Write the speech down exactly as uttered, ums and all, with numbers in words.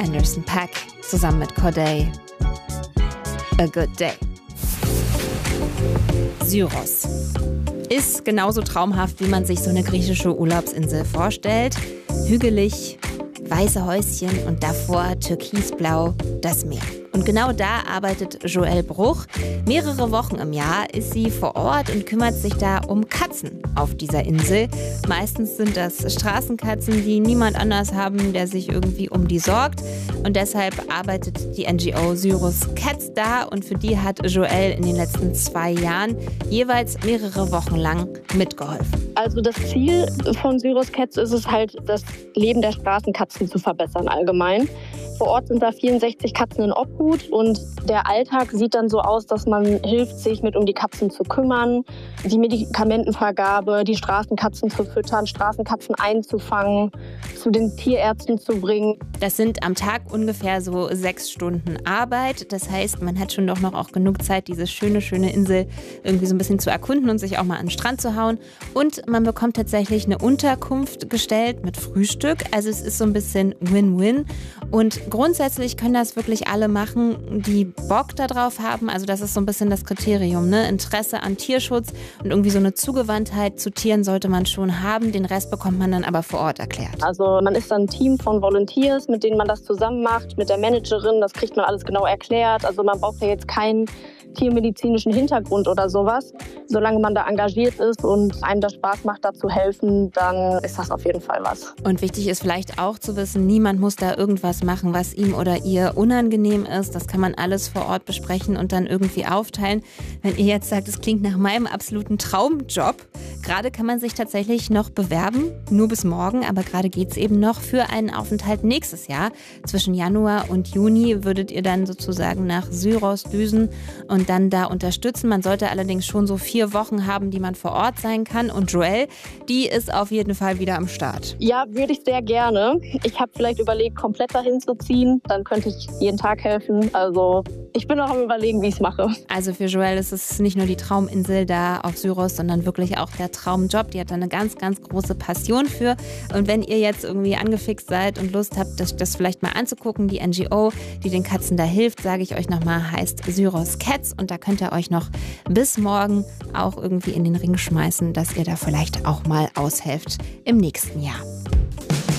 Anderson .Paak zusammen mit Corday. A Good Day. Syros ist genauso traumhaft, wie man sich so eine griechische Urlaubsinsel vorstellt. Hügelig, weiße Häuschen und davor türkisblau das Meer. Und genau da arbeitet Joelle Bruch. Mehrere Wochen im Jahr ist sie vor Ort und kümmert sich da um Katzen auf dieser Insel. Meistens sind das Straßenkatzen, die niemand anders haben, der sich irgendwie um die sorgt. Und deshalb arbeitet die N G O Syros Cats da und für die hat Joelle in den letzten zwei Jahren jeweils mehrere Wochen lang mitgeholfen. Also das Ziel von Syros Cats ist es halt, das Leben der Straßenkatzen zu verbessern allgemein. Vor Ort sind da vierundsechzig Katzen in Obhut und der Alltag sieht dann so aus, dass man hilft, sich mit um die Katzen zu kümmern, die Medikamentenvergabe, die Straßenkatzen zu füttern, Straßenkatzen einzufangen, zu den Tierärzten zu bringen. Das sind am Tag ungefähr so sechs Stunden Arbeit. Das heißt, man hat schon doch noch auch genug Zeit, diese schöne, schöne Insel irgendwie so ein bisschen zu erkunden und sich auch mal an den Strand zu hauen. Und man bekommt tatsächlich eine Unterkunft gestellt mit Frühstück. Also es ist so ein bisschen Win-Win. Und grundsätzlich können das wirklich alle machen, die Bock darauf haben. Also das ist so ein bisschen das Kriterium, ne? Interesse an Tierschutz und irgendwie so eine Zugewandtheit zu Tieren sollte man schon haben. Den Rest bekommt man dann aber vor Ort erklärt. Also man ist dann ein Team von Volunteers, mit denen man das zusammen macht, mit der Managerin. Das kriegt man alles genau erklärt. Also man braucht ja jetzt keinen tiermedizinischen Hintergrund oder sowas. Solange man da engagiert ist und einem das Spaß macht, da zu helfen, dann ist das auf jeden Fall was. Und wichtig ist vielleicht auch zu wissen, niemand muss da irgendwas machen, was ihm oder ihr unangenehm ist. Das kann man alles vor Ort besprechen und dann irgendwie aufteilen. Wenn ihr jetzt sagt, es klingt nach meinem absoluten Traumjob, gerade kann man sich tatsächlich noch bewerben, nur bis morgen, aber gerade geht es eben noch für einen Aufenthalt nächstes Jahr. Zwischen Januar und Juni würdet ihr dann sozusagen nach Syros düsen und dann da unterstützen. Man sollte allerdings schon so vier Wochen haben, die man vor Ort sein kann. Und Joelle, die ist auf jeden Fall wieder am Start. Ja, würde ich sehr gerne. Ich habe vielleicht überlegt, komplett dahin zu ziehen. Dann könnte ich jeden Tag helfen. Also ich bin noch am Überlegen, wie ich es mache. Also für Joelle ist es nicht nur die Trauminsel da auf Syros, sondern wirklich auch der Traumjob. Die hat da eine ganz, ganz große Passion für. Und wenn ihr jetzt irgendwie angefixt seid und Lust habt, das, das vielleicht mal anzugucken, die N G O, die den Katzen da hilft, sage ich euch nochmal, heißt Syros Cats. Und da könnt ihr euch noch bis morgen auch irgendwie in den Ring schmeißen, dass ihr da vielleicht auch mal aushelft im nächsten Jahr.